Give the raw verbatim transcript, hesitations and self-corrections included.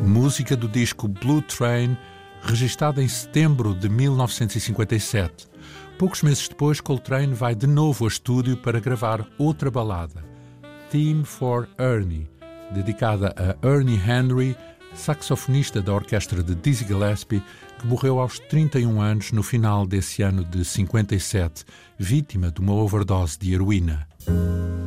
música do disco Blue Train, registada em setembro de mil novecentos e cinquenta e sete. Poucos meses depois, Coltrane vai de novo ao estúdio para gravar outra balada, Theme for Ernie, dedicada a Ernie Henry, saxofonista da orquestra de Dizzy Gillespie, que morreu aos trinta e um anos no final desse ano de cinquenta e sete, vítima de uma overdose de heroína.